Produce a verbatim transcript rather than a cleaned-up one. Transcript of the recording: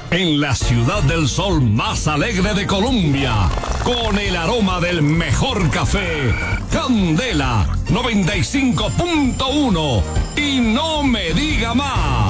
en la ciudad del sol más alegre de Colombia, con el aroma del mejor café, Candela noventa y cinco punto uno. Y no me diga más.